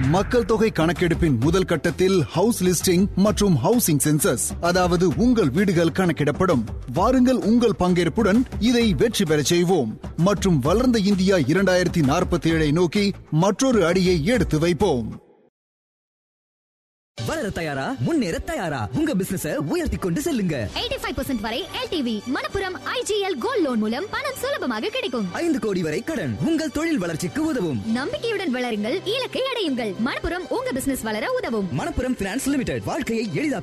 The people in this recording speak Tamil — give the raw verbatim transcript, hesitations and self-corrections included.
மக்கள் தொகை கணக்கெடுப்பின் முதல் கட்டத்தில் ஹவுஸ் லிஸ்டிங் மற்றும் ஹவுசிங் சென்சஸ், அதாவது உங்கள் வீடுகள் கணக்கிடப்படும். வாருங்கள், உங்கள் பங்கேற்புடன் இதை வெற்றி பெறச் செய்வோம் மற்றும் வளர்ந்த இந்தியா இரண்டாயிரத்தி நாற்பத்தி ஏழை நோக்கி மற்றொரு அடியை எடுத்து வைப்போம். வளர தயாரா, முன்னேற தயாரா, உங்க பிசினஸ உயர்த்தி கொண்டு செல்லுங்க. எண்பத்தி ஐந்து சதவீதம் வரை LTV Manappuram IGL gold loan மூலம் பணம் சுலபமாக கிடைக்கும். ஐந்து கோடி வரை கடன் உங்கள் தொழில் வளர்ச்சிக்கு உதவும். நம்பிக்கையுடன் வளருங்கள், இலக்கை அடையுங்கள். மணப்புரம் உங்க பிசினஸ் வளர உதவும். மணப்புரம் பினான்ஸ் லிமிடெட், வாழ்க்கையை எளிதாக்கும்.